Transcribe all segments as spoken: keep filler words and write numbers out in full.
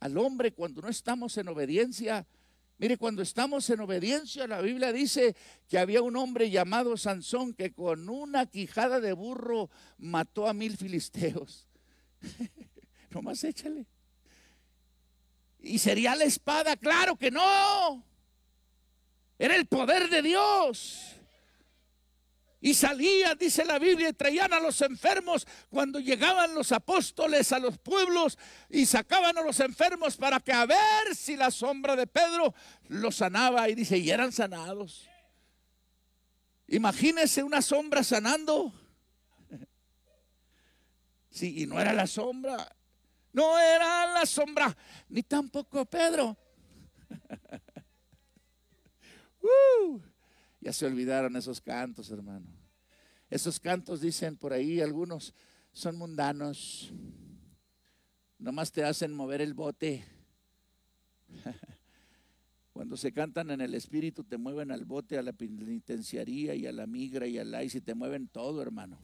al hombre cuando no estamos en obediencia. Mire, cuando estamos en obediencia, la Biblia dice que había un hombre llamado Sansón que con una quijada de burro mató a mil filisteos. Nomás échale. ¿Y sería la espada? Claro que no. Era el poder de Dios. Y salían, dice la Biblia, y traían a los enfermos cuando llegaban los apóstoles a los pueblos y sacaban a los enfermos para que a ver si la sombra de Pedro los sanaba. Y dice, y eran sanados. Imagínense una sombra sanando. Sí, y no era la sombra. No era la sombra, ni tampoco Pedro. uh. Ya se olvidaron esos cantos, hermano. Esos cantos, dicen por ahí algunos, son mundanos. Nomás te hacen mover el bote. Cuando se cantan en el espíritu, te mueven al bote, a la penitenciaría y a la migra y al I C E, te mueven todo, hermano.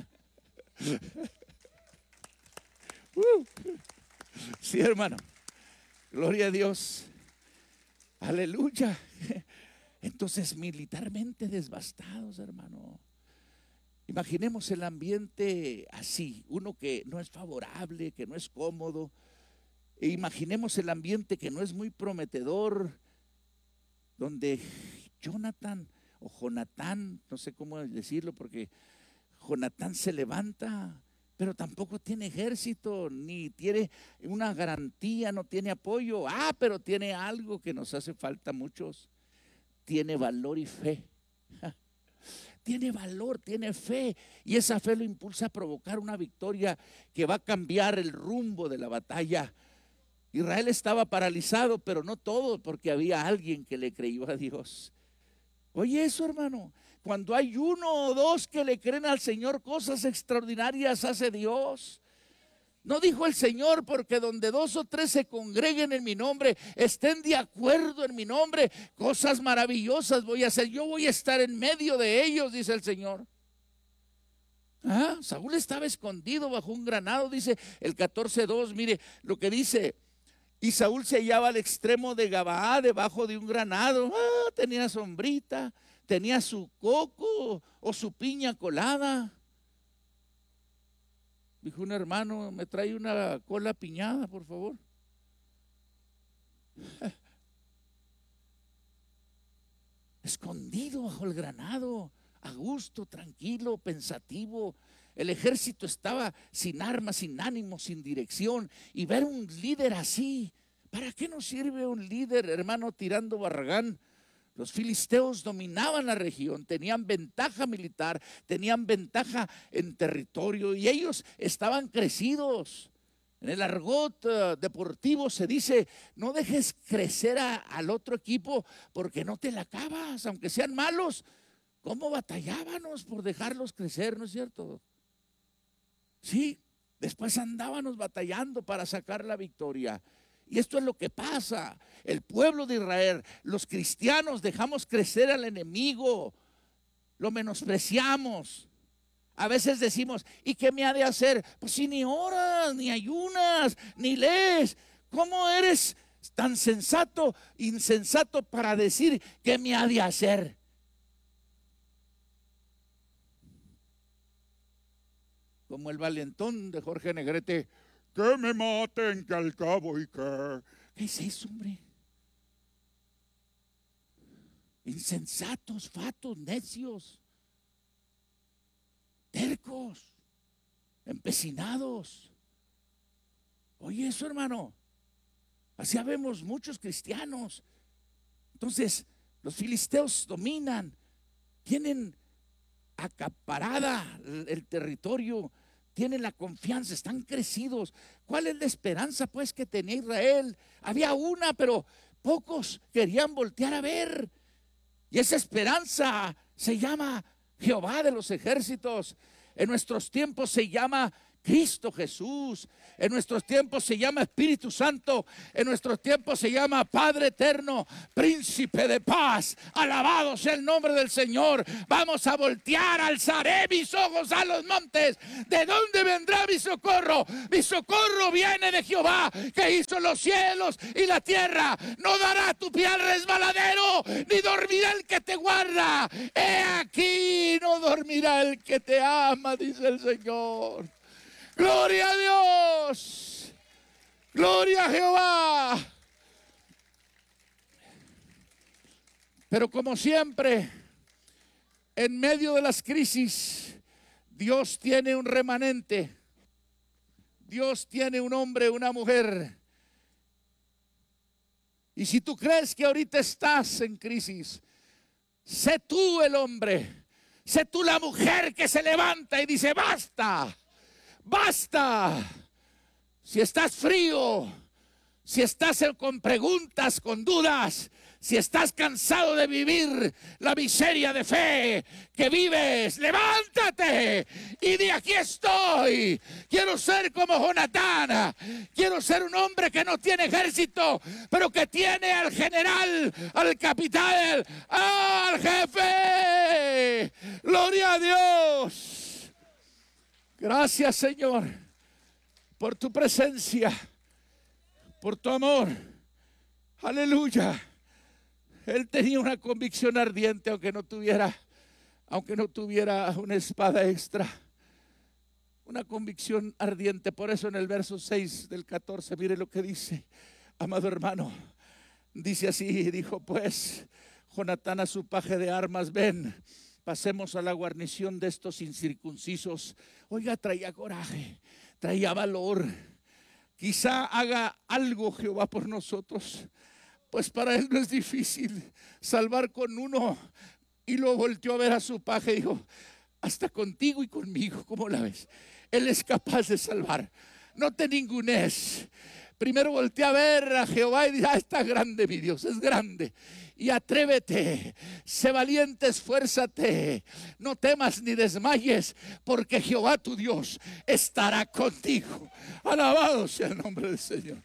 uh. Sí, hermano. Gloria a Dios. Aleluya. Entonces, militarmente devastados, hermano. Imaginemos el ambiente así, uno que no es favorable, que no es cómodo. E imaginemos el ambiente que no es muy prometedor, donde Jonathan o Jonatán, no sé cómo decirlo, porque Jonatán se levanta, pero tampoco tiene ejército, ni tiene una garantía, no tiene apoyo. Ah, pero tiene algo que nos hace falta a muchos. Tiene valor y fe. Tiene valor, tiene fe. Y esa fe lo impulsa a provocar una victoria que va a cambiar el rumbo de la batalla. Israel estaba paralizado, pero no todo, porque había alguien que le creyó a Dios. Oye eso, hermano. Cuando hay uno o dos que le creen al Señor, cosas extraordinarias hace Dios. No dijo el Señor, porque donde dos o tres se congreguen en mi nombre, estén de acuerdo en mi nombre, cosas maravillosas voy a hacer. Yo voy a estar en medio de ellos, dice el Señor. Ah, Saúl estaba escondido bajo un granado, dice el catorce dos. Mire lo que dice. Y Saúl se hallaba al extremo de Gabaá, debajo de un granado. Ah, tenía sombrita, tenía su coco o su piña colada. Dijo un hermano, me trae una cola piñada, por favor. Escondido bajo el granado, a gusto, tranquilo, pensativo. El ejército estaba sin armas, sin ánimo, sin dirección. Y ver un líder así, ¿para qué nos sirve un líder, hermano, tirando barragán? Los filisteos dominaban la región, tenían ventaja militar, tenían ventaja en territorio y ellos estaban crecidos. En el argot uh, deportivo se dice, no dejes crecer a, al otro equipo porque no te la acabas, aunque sean malos. ¿Cómo batallábamos por dejarlos crecer, no es cierto? Sí, después andábamos batallando para sacar la victoria. Y esto es lo que pasa. El pueblo de Israel, los cristianos, dejamos crecer al enemigo, lo menospreciamos. A veces decimos, ¿y qué me ha de hacer? Pues si ni oras, ni ayunas, ni lees. ¿Cómo eres tan sensato, insensato para decir qué me ha de hacer? Como el valentón de Jorge Negrete, que me maten, que al cabo y que... ¿Qué es eso, hombre? Insensatos, fatos, necios, tercos, empecinados. Oye eso, hermano. Así vemos muchos cristianos. Entonces, los filisteos dominan, tienen acaparada el, el territorio, tienen la confianza, están crecidos. ¿Cuál es la esperanza pues que tenía Israel? Había una, pero pocos querían voltear a ver. Y esa esperanza se llama Jehová de los ejércitos. En nuestros tiempos se llama Cristo Jesús. En nuestros tiempos se llama Espíritu Santo. En nuestros tiempos se llama Padre Eterno, Príncipe de Paz. Alabado sea el nombre del Señor. Vamos a voltear, alzaré mis ojos a los montes. ¿De dónde vendrá mi socorro? Mi socorro viene de Jehová, que hizo los cielos y la tierra. No dará tu pie al resbaladero, ni dormirá el que te guarda. He aquí, no dormirá el que te ama, dice el Señor. Gloria a Dios. Gloria a Jehová. Pero como siempre, en medio de las crisis, Dios tiene un remanente. Dios tiene un hombre, una mujer. Y si tú crees que ahorita estás en crisis, sé tú el hombre, sé tú la mujer que se levanta y dice: basta, basta. Si estás frío, si estás con preguntas, con dudas, si estás cansado de vivir la miseria de fe que vives, levántate y di: aquí estoy. Quiero ser como Jonatán. Quiero ser un hombre que no tiene ejército, pero que tiene al general, al capitán, al jefe. Gloria a Dios. Gracias, Señor, por tu presencia, por tu amor. Aleluya. Él tenía una convicción ardiente, aunque no tuviera, aunque no tuviera una espada extra. Una convicción ardiente. Por eso en el verso seis del catorce, mire lo que dice, amado hermano. Dice así: dijo pues Jonatán a su paje de armas: ven, pasemos a la guarnición de estos incircuncisos. Oiga, traía coraje, traía valor. Quizá haga algo Jehová por nosotros. Pues para él no es difícil salvar con uno. Y lo volteó a ver a su paje y dijo: hasta contigo y conmigo, ¿cómo la ves? Él es capaz de salvar. No te ningunes. Primero voltea a ver a Jehová y dice: ah, está grande mi Dios, es grande. Y atrévete, sé valiente, esfuérzate, no temas ni desmayes, porque Jehová tu Dios estará contigo. Alabado sea el nombre del Señor.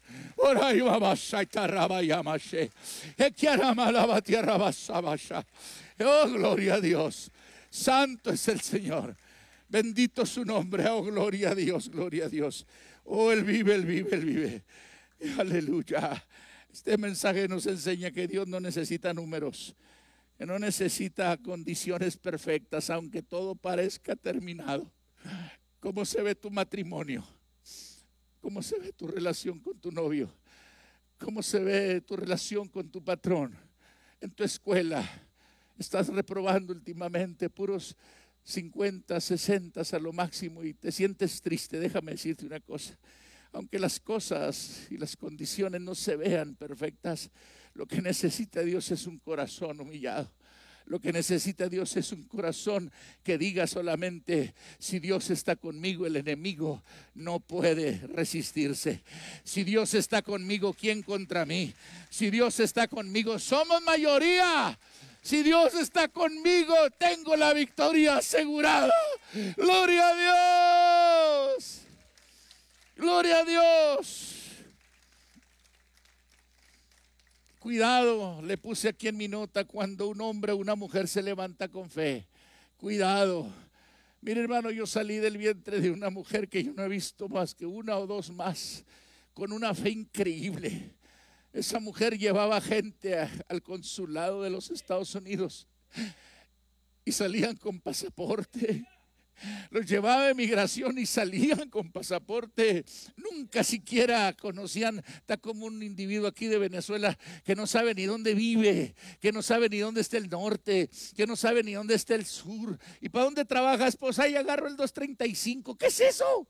Oh, gloria a Dios. Santo es el Señor. Bendito su nombre. Oh, gloria a Dios, gloria a Dios. Oh, Él vive, Él vive, Él vive. Aleluya. Este mensaje nos enseña que Dios no necesita números, que no necesita condiciones perfectas, aunque todo parezca terminado. ¿Cómo se ve tu matrimonio? ¿Cómo se ve tu relación con tu novio? ¿Cómo se ve tu relación con tu patrón? En tu escuela, estás reprobando últimamente puros cincuenta, sesenta a lo máximo y te sientes triste. Déjame decirte una cosa. Aunque las cosas y las condiciones no se vean perfectas, lo que necesita Dios es un corazón humillado. Lo que necesita Dios es un corazón que diga solamente: si Dios está conmigo, el enemigo no puede resistirse. Si Dios está conmigo, ¿quién contra mí? Si Dios está conmigo, somos mayoría. Si Dios está conmigo, tengo la victoria asegurada. Gloria a Dios. Gloria a Dios. Cuidado, le puse aquí en mi nota: cuando un hombre o una mujer se levanta con fe. Cuidado. Mire, hermano, yo salí del vientre de una mujer que yo no he visto más que una o dos más, con una fe increíble. Esa mujer llevaba gente a, al consulado de los Estados Unidos y salían con pasaporte. Los llevaba a migración y salían con pasaporte. Nunca siquiera conocían. Está como un individuo aquí de Venezuela que no sabe ni dónde vive, que no sabe ni dónde está el norte, que no sabe ni dónde está el sur. ¿Y para dónde trabajas? Pues ahí agarro el dos treinta y cinco. ¿Qué es eso?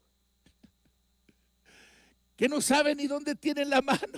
Que no sabe ni dónde tiene la mano.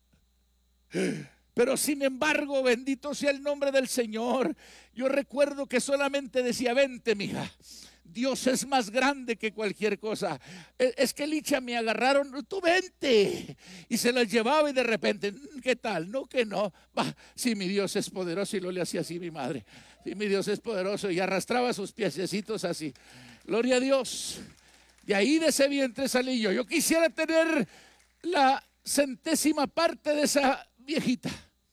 Pero sin embargo, bendito sea el nombre del Señor. Yo recuerdo que solamente decía: vente, mija. Dios es más grande que cualquier cosa. Es que Licha me agarraron, tú vente. Y se las llevaba y de repente, ¿qué tal? No, que no. Bah, sí, mi Dios es poderoso. Y lo le hacía así mi madre. Sí, mi Dios es poderoso. Y arrastraba sus piececitos así. Gloria a Dios. De ahí, de ese vientre salí yo. Yo quisiera tener la centésima parte de esa viejita.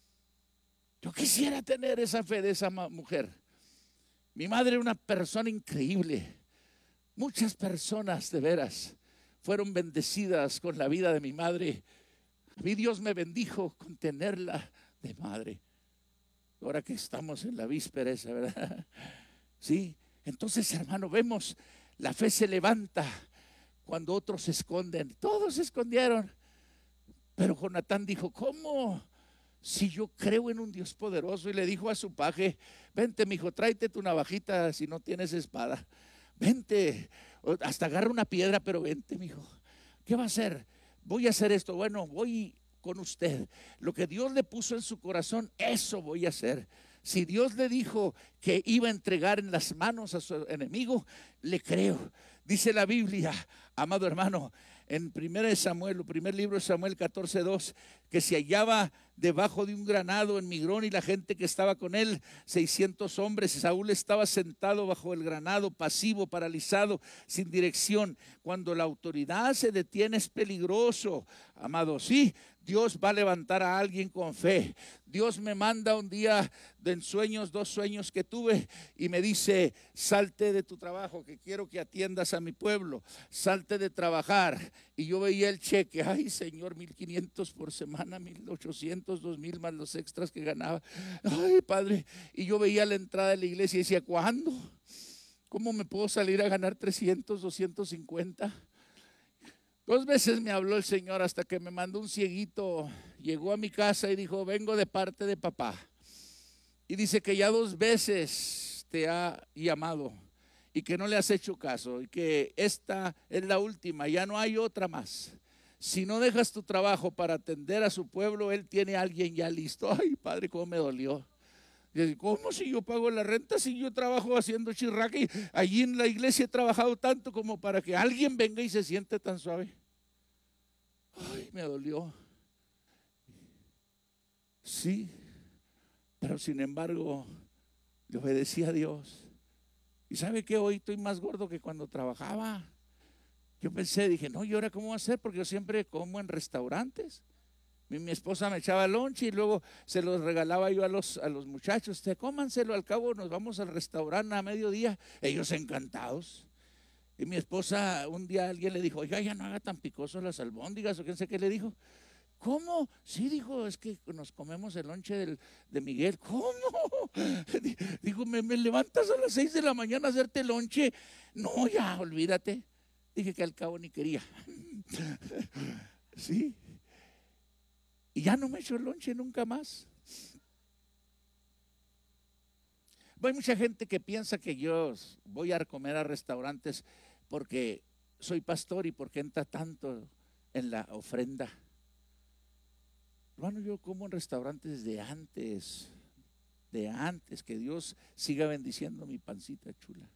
Yo quisiera tener esa fe de esa mujer. Mi madre era una persona increíble. Muchas personas de veras fueron bendecidas con la vida de mi madre. A mí Dios me bendijo con tenerla de madre. Ahora que estamos en la víspera esa, ¿verdad? Sí, entonces, hermano, vemos, la fe se levanta cuando otros se esconden. Todos se escondieron. Pero Jonatán dijo, ¿cómo? Si yo creo en un Dios poderoso. Y le dijo a su paje, vente, mijo, tráete tu navajita si no tienes espada. Vente, hasta agarra una piedra, pero vente, mijo. ¿Qué va a hacer? Voy a hacer esto. Bueno, voy con usted. Lo que Dios le puso en su corazón, eso voy a hacer. Si Dios le dijo que iba a entregar en las manos a su enemigo, le creo. Dice la Biblia, amado hermano, en primera de Samuel, el primer libro de Samuel catorce dos, que se hallaba debajo de un granado en Migrón y la gente que estaba con él, seiscientos hombres. Saúl estaba sentado bajo el granado, pasivo, paralizado, sin dirección. Cuando la autoridad se detiene es peligroso, amado. Sí, Dios va a levantar a alguien con fe. Dios me manda un día de ensueños, dos sueños que tuve, y me dice, salte de tu trabajo, que quiero que atiendas a mi pueblo. Salte de trabajar. Y yo veía el cheque, ay Señor, mil quinientos por semana, mil ochocientos, dos mil más los extras que ganaba. Ay Padre, y yo veía la entrada de la iglesia y decía, ¿cuándo? ¿Cómo me puedo salir a ganar trescientos, doscientos cincuenta? Dos veces me habló el Señor hasta que me mandó un cieguito. Llegó a mi casa y dijo, vengo de parte de papá. Y dice que ya dos veces te ha llamado y que no le has hecho caso y que esta es la última, ya no hay otra más. Si no dejas tu trabajo para atender a su pueblo, él tiene a alguien ya listo. Ay, Padre, cómo me dolió. Y ¿cómo si yo pago la renta, si yo trabajo haciendo chirraca y allí en la iglesia he trabajado tanto como para que alguien venga y se siente tan suave? Ay, me dolió. Sí, pero sin embargo le obedecí a Dios. Y ¿sabe qué? Hoy estoy más gordo que cuando trabajaba. Yo pensé, dije, no, ¿y ahora cómo voy a hacer? Porque yo siempre como en restaurantes. Mi, mi esposa me echaba lonche y luego se los regalaba yo a los, a los muchachos. Te cómanselo, al cabo nos vamos al restaurante a mediodía. Ellos encantados. Y mi esposa, un día alguien le dijo, oiga, ya no haga tan picoso las albóndigas, o quién sé qué le dijo. ¿Cómo? Sí, dijo, es que nos comemos el lonche del, de Miguel. ¿Cómo? Dijo, ¿me, me levantas a las seis de la mañana a hacerte lonche? No, ya, olvídate. Dije que al cabo ni quería. Sí. Y ya no me echo el lonche nunca más. Hay mucha gente que piensa que yo voy a comer a restaurantes porque soy pastor y porque entra tanto en la ofrenda. Bueno, yo como en restaurantes de antes, de antes, que Dios siga bendiciendo mi pancita chula.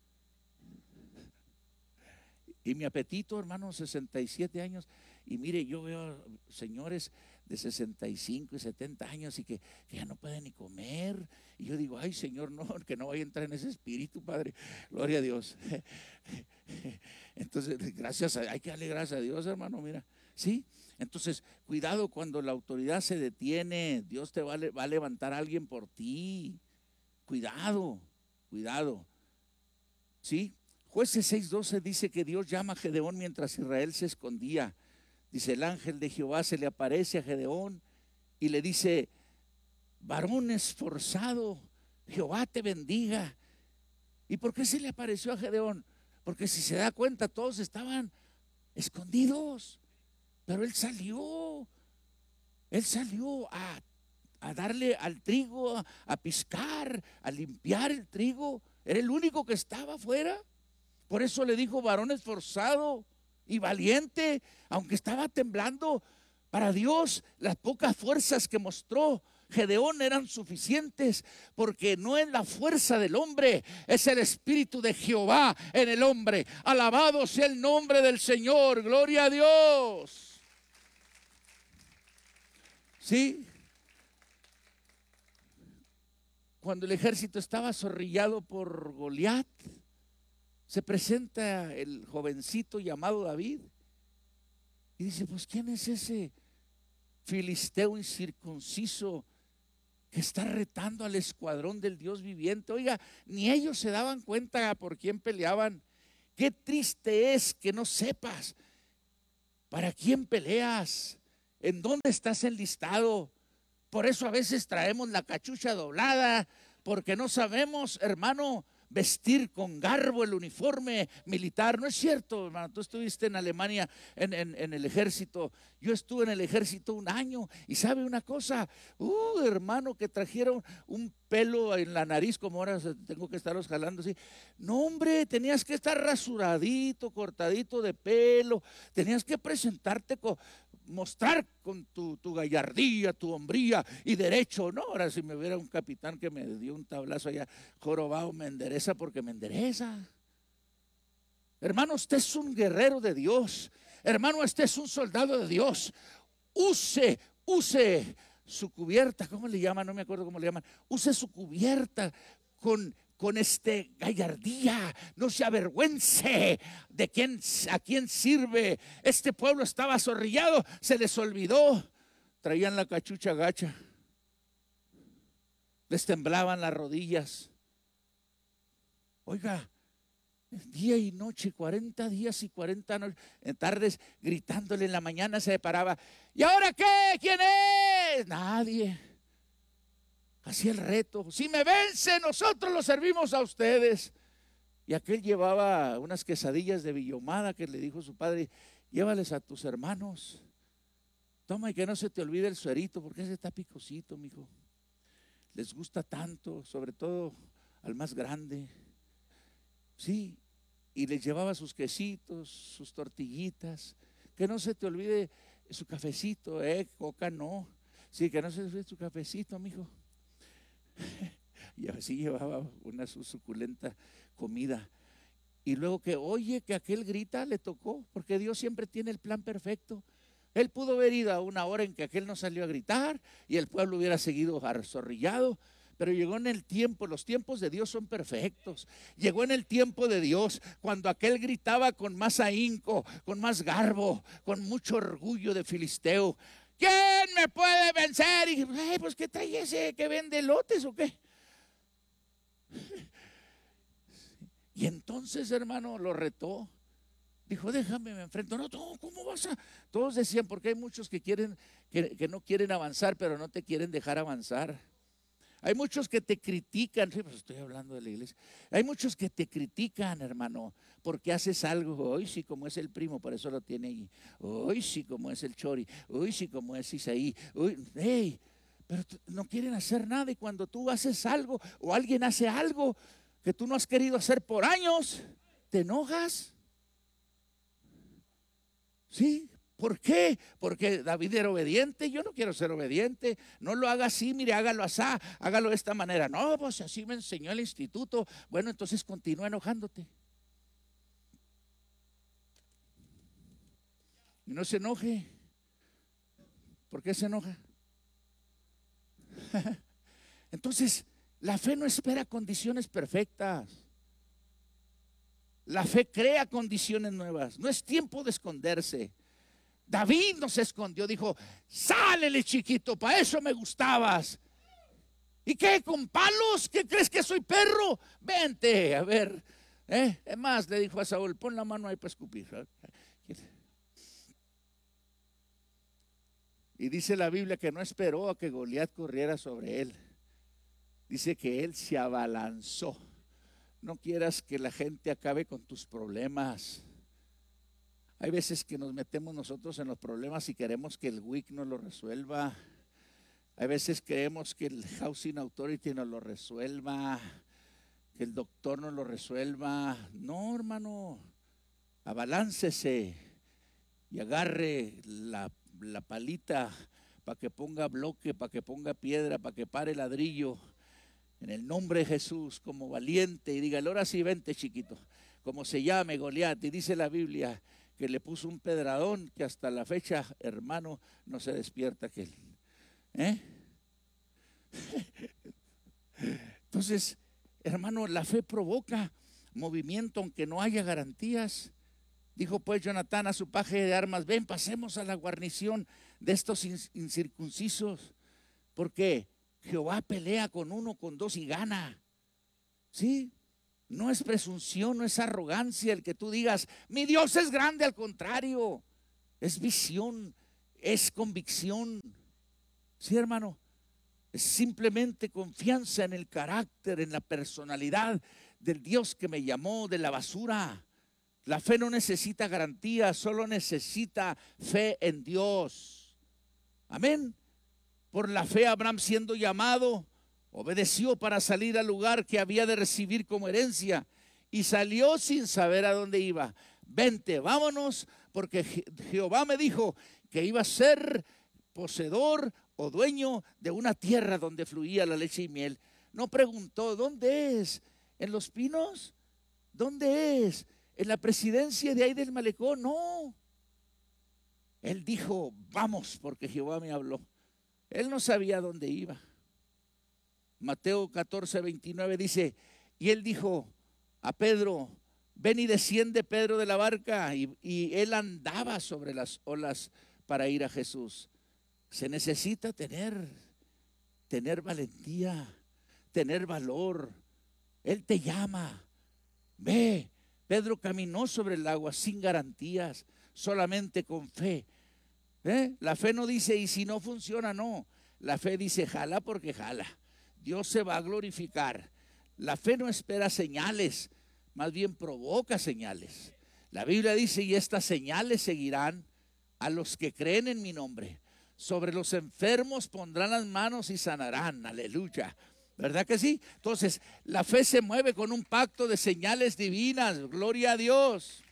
Y mi apetito, hermano, sesenta y siete años. Y mire, yo veo señores de sesenta y cinco y setenta años y que, que ya no pueden ni comer. Y yo digo, ay Señor, no, que no vaya a entrar en ese espíritu, Padre. Gloria a Dios. Entonces, gracias a, hay que darle gracias a Dios, hermano, mira. Sí, entonces, cuidado cuando la autoridad se detiene. Dios te va a, va a levantar a alguien por ti. Cuidado, cuidado. Sí. Jueces seis doce dice que Dios llama a Gedeón mientras Israel se escondía. Dice, el ángel de Jehová se le aparece a Gedeón y le dice, varón esforzado, Jehová te bendiga. ¿Y por qué se le apareció a Gedeón? Porque si se da cuenta, todos estaban escondidos, pero él salió, él salió a, a darle al trigo, a, a piscar, a limpiar el trigo. Era el único que estaba afuera. Por eso le dijo varón esforzado y valiente, aunque estaba temblando. Para Dios, las pocas fuerzas que mostró Gedeón eran suficientes, porque no es la fuerza del hombre, es el espíritu de Jehová en el hombre. Alabado sea el nombre del Señor, gloria a Dios. Sí. Cuando el ejército estaba zorrillado por Goliat, se presenta el jovencito llamado David y dice, pues ¿quién es ese filisteo incircunciso que está retando al escuadrón del Dios viviente? Oiga, ni ellos se daban cuenta por quién peleaban. Qué triste es que no sepas para quién peleas, en dónde estás enlistado. Por eso a veces traemos la cachucha doblada, porque no sabemos, hermano, vestir con garbo el uniforme militar. No es cierto, hermano. Tú estuviste en Alemania en, en, en el ejército. Yo estuve en el ejército un año. Y sabe una cosa, uh, hermano, que trajeron un pelo en la nariz, como ahora tengo que estarlos jalando así. No, hombre, tenías que estar rasuradito, cortadito de pelo. Tenías que presentarte con, mostrar con tu, tu gallardía, tu hombría y derecho. No, ahora si me hubiera un capitán que me dio un tablazo allá, jorobado, me endereza porque me endereza. Hermano, usted es un guerrero de Dios. Hermano, usted es un soldado de Dios. Use, use su cubierta, ¿cómo le llaman? No me acuerdo cómo le llaman. Use su cubierta con con este gallardía, no se avergüence de quién, a quién sirve. Este pueblo estaba azorrillado, se les olvidó, traían la cachucha gacha, les temblaban las rodillas. Oiga, día y noche, cuarenta días y cuarenta no, tardes, gritándole. En la mañana se paraba, ¿y ahora qué? ¿Quién es? Nadie. Hacía el reto, si me vence, nosotros lo servimos a ustedes. Y aquel llevaba unas quesadillas de Villomada que le dijo su padre, llévales a tus hermanos. Toma y que no se te olvide el suerito, porque ese está picosito, mijo. Les gusta tanto, sobre todo al más grande. Sí, y les llevaba sus quesitos, sus tortillitas. Que no se te olvide su cafecito, eh, coca no. Sí, que no se te olvide su cafecito, mijo. Y así llevaba una suculenta comida. Y luego que oye que aquel grita, le tocó, porque Dios siempre tiene el plan perfecto. Él pudo haber ido a una hora en que aquel no salió a gritar y el pueblo hubiera seguido azorrillado, pero llegó en el tiempo. Los tiempos de Dios son perfectos. Llegó en el tiempo de Dios cuando aquel gritaba con más ahínco, con más garbo, con mucho orgullo de filisteo, ¿quién me puede vencer? Y ay, pues ¿qué trae ese que vende lotes o qué? Y entonces, hermano, lo retó. Dijo, déjame, me enfrento. No, no, ¿cómo vas a? Todos decían, porque hay muchos que quieren, que, que no quieren avanzar, pero no te quieren dejar avanzar. Hay muchos que te critican, sí, pues estoy hablando de la iglesia. Hay muchos que te critican, hermano, porque haces algo. Hoy sí, como es el primo, por eso lo tiene ahí. Hoy sí, como es el Chori. Hoy sí, como es Isaí. Hoy, hey, pero no quieren hacer nada. Y cuando tú haces algo o alguien hace algo que tú no has querido hacer por años, te enojas. Sí. ¿Por qué? Porque David era obediente. Yo no quiero ser obediente. No lo haga así, mire, hágalo así, hágalo de esta manera. No, pues así me enseñó el instituto. Bueno, entonces continúa enojándote. Y no se enoje. ¿Por qué se enoja? Entonces, la fe no espera condiciones perfectas. La fe crea condiciones nuevas. No es tiempo de esconderse. David no se escondió, dijo, sálele chiquito, para eso me gustabas. ¿Y qué? ¿Con palos? ¿Qué crees que soy perro? Vente, a ver. ¿Eh? Es más, le dijo a Saúl, pon la mano ahí para escupir. Y dice la Biblia que no esperó a que Goliat corriera sobre él. Dice que él se abalanzó. No quieras que la gente acabe con tus problemas. Hay veces que nos metemos nosotros en los problemas y queremos que el W I C nos lo resuelva. Hay veces creemos que el Housing Authority nos lo resuelva, que el doctor nos lo resuelva. No, hermano, abaláncese y agarre la, la palita para que ponga bloque, para que ponga piedra, para que pare ladrillo. En el nombre de Jesús, como valiente, y dígale, ahora sí, vente chiquito, como se llame Goliat. Y dice la Biblia que le puso un pedradón que hasta la fecha, hermano, no se despierta aquel. ¿Eh? Entonces, hermano, la fe provoca movimiento aunque no haya garantías. Dijo pues Jonatán a su paje de armas: ven, pasemos a la guarnición de estos incircuncisos, porque Jehová pelea con uno, con dos y gana. ¿Sí? No es presunción, no es arrogancia el que tú digas: mi Dios es grande. Al contrario, es visión, es convicción. Sí, hermano, es simplemente confianza en el carácter, en la personalidad del Dios que me llamó de la basura. La fe no necesita garantía, solo necesita fe en Dios. Amén. Por la fe Abraham, siendo llamado, obedeció para salir al lugar que había de recibir como herencia, y salió sin saber a dónde iba. Vente, vámonos, porque Jehová me dijo que iba a ser poseedor o dueño de una tierra donde fluía la leche y miel. No preguntó: ¿dónde es? ¿En Los Pinos? ¿Dónde es? ¿En la presidencia de ahí del malecón? No. Él dijo: vamos, porque Jehová me habló. Él no sabía dónde iba. Mateo catorce, veintinueve dice: y él dijo a Pedro: ven y desciende, Pedro, de la barca. Y, y él andaba sobre las olas para ir a Jesús. Se necesita tener, tener valentía, tener valor. Él te llama. Ve. Pedro caminó sobre el agua sin garantías, solamente con fe. ¿Eh? La fe no dice: y si no funciona, no. La fe dice: jala porque jala. Dios se va a glorificar. La fe no espera señales, más bien provoca señales. La Biblia dice: y estas señales seguirán a los que creen en mi nombre. Sobre los enfermos pondrán las manos y sanarán. Aleluya. ¿Verdad que sí? Entonces, la fe se mueve con un pacto de señales divinas. Gloria a Dios.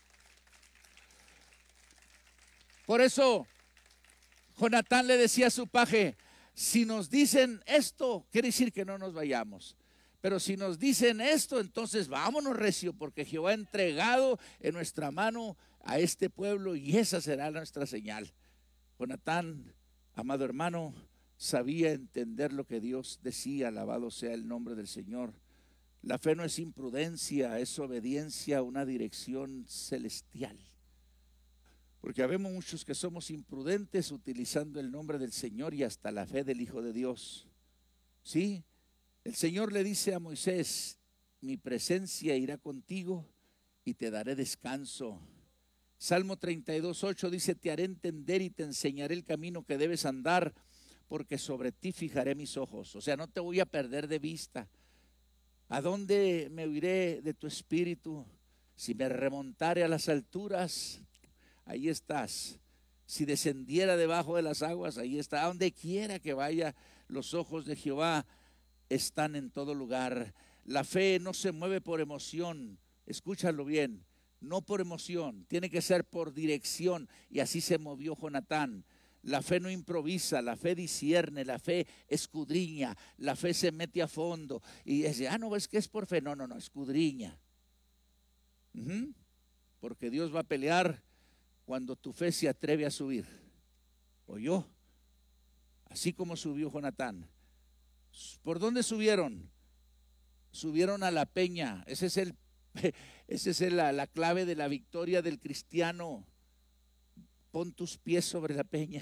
Por eso, Jonatán le decía a su paje: si nos dicen esto, quiere decir que no nos vayamos. Pero si nos dicen esto, entonces vámonos recio, porque Jehová ha entregado en nuestra mano a este pueblo y esa será nuestra señal. Jonatán, amado hermano, sabía entender lo que Dios decía. Alabado sea el nombre del Señor. La fe no es imprudencia, es obediencia a una dirección celestial. Porque habemos muchos que somos imprudentes utilizando el nombre del Señor y hasta la fe del Hijo de Dios. ¿Sí? El Señor le dice a Moisés: mi presencia irá contigo y te daré descanso. Salmo treinta y dos, ocho dice: te haré entender y te enseñaré el camino que debes andar, porque sobre ti fijaré mis ojos. O sea, no te voy a perder de vista. ¿A dónde me huiré de tu espíritu? Si me remontare a las alturas, ahí estás. Si descendiera debajo de las aguas, ahí está. A donde quiera que vaya, los ojos de Jehová están en todo lugar. La fe no se mueve por emoción. Escúchalo bien. No por emoción, tiene que ser por dirección. Y así se movió Jonatán. La fe no improvisa, la fe discierne, la fe escudriña, la fe se mete a fondo. Y dice: ah, no, es que es por fe. No, no, no, escudriña. Uh-huh. Porque Dios va a pelear cuando tu fe se atreve a subir. ¿Oyó? Así como subió Jonatán. ¿Por dónde subieron? Subieron a la peña. Ese es el Esa es la, la clave de la victoria del cristiano. Pon tus pies sobre la peña.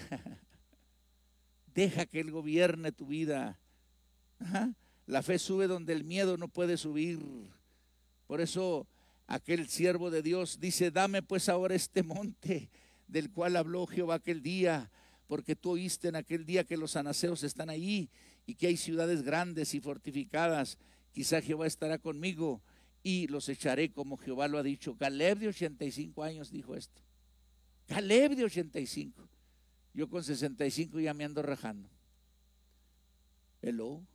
Deja que Él gobierne tu vida. Ajá. La fe sube donde el miedo no puede subir. Por eso aquel siervo de Dios dice: dame pues ahora este monte del cual habló Jehová aquel día, porque tú oíste en aquel día que los anaseos están ahí y que hay ciudades grandes y fortificadas. Quizá Jehová estará conmigo y los echaré como Jehová lo ha dicho. Caleb de ochenta y cinco años dijo esto. Caleb de ochenta y cinco. Yo con sesenta y cinco ya me ando rajando. Hello.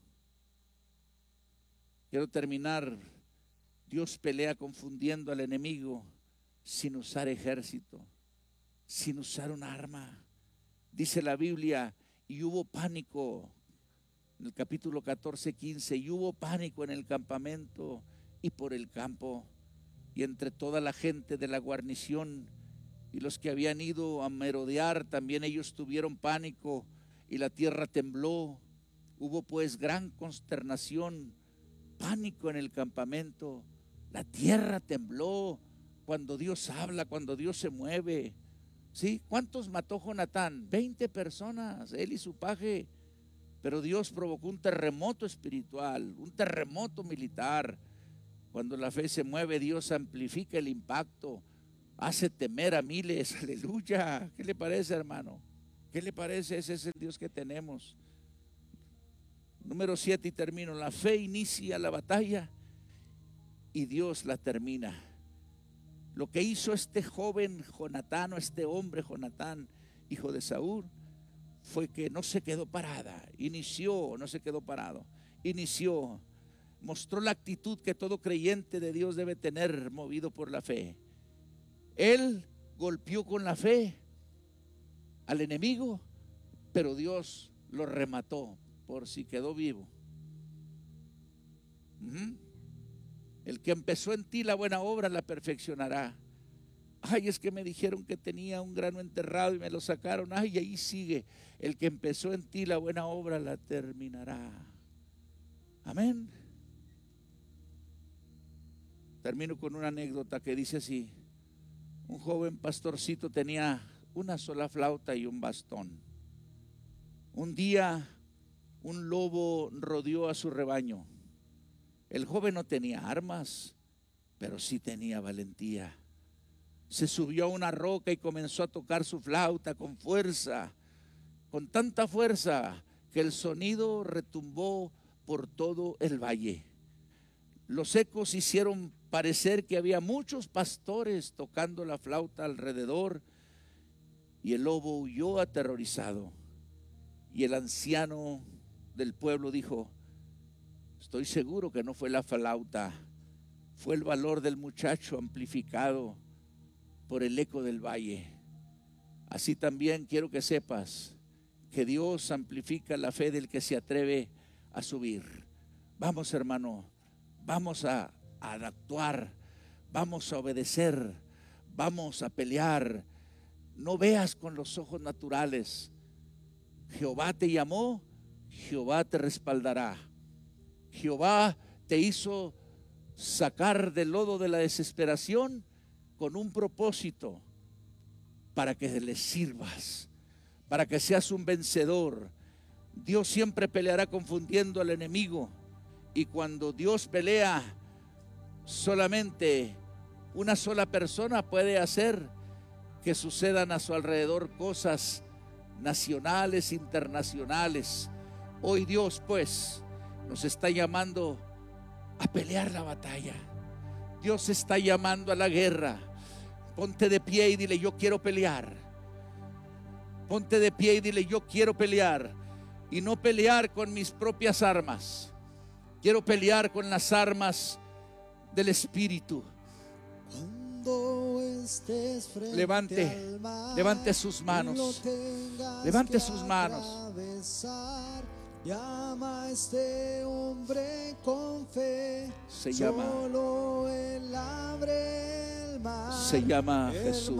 Quiero terminar. Dios pelea confundiendo al enemigo sin usar ejército, sin usar un arma. Dice la Biblia: y hubo pánico. En el capítulo catorce, quince, y hubo pánico en el campamento y por el campo, y entre toda la gente de la guarnición y los que habían ido a merodear, también ellos tuvieron pánico, y la tierra tembló. Hubo pues gran consternación, pánico en el campamento. La tierra tembló cuando Dios habla, cuando Dios se mueve. ¿Sí? ¿Cuántos mató Jonatán? veinte personas, él y su paje. Pero Dios provocó un terremoto espiritual, un terremoto militar. Cuando la fe se mueve, Dios amplifica el impacto, hace temer a miles. Aleluya. ¿Qué le parece, hermano? ¿Qué le parece? Ese es el Dios que tenemos. Número siete, y termino. La fe inicia la batalla y Dios la termina. Lo que hizo este joven Jonatán, o este hombre Jonatán, hijo de Saúl, fue que no se quedó parada. Inició, no se quedó parado. Inició, mostró la actitud que todo creyente de Dios debe tener, movido por la fe. Él golpeó con la fe al enemigo, pero Dios lo remató por si quedó vivo. Uh-huh. El que empezó en ti la buena obra la perfeccionará. Ay, es que me dijeron que tenía un grano enterrado y me lo sacaron. Ay, ahí sigue. El que empezó en ti la buena obra la terminará. Amén. Termino con una anécdota que dice así. Un joven pastorcito tenía una sola flauta y un bastón. Un día un lobo rodeó a su rebaño. El joven no tenía armas, pero sí tenía valentía. Se subió a una roca y comenzó a tocar su flauta con fuerza, con tanta fuerza que el sonido retumbó por todo el valle. Los ecos hicieron parecer que había muchos pastores tocando la flauta alrededor, y el lobo huyó aterrorizado. Y el anciano del pueblo dijo: estoy seguro que no fue la flauta, fue el valor del muchacho amplificado por el eco del valle. Así también quiero que sepas que Dios amplifica la fe del que se atreve a subir. Vamos, hermano, vamos a, a actuar, vamos a obedecer, vamos a pelear. No veas con los ojos naturales. Jehová te llamó, Jehová te respaldará. Jehová te hizo sacar del lodo de la desesperación con un propósito, para que le sirvas, para que seas un vencedor. Dios siempre peleará confundiendo al enemigo, y cuando Dios pelea, solamente una sola persona puede hacer que sucedan a su alrededor cosas nacionales, internacionales. Hoy Dios, pues, nos está llamando a pelear la batalla. Dios está llamando a la guerra. Ponte de pie y dile: yo quiero pelear. Ponte de pie y dile: yo quiero pelear. Y no pelear con mis propias armas. Quiero pelear con las armas del Espíritu. Levante, levante sus manos. Levante sus manos. Llama a este hombre con fe. Se llama. Solo él abre el mar. Se llama Jesús.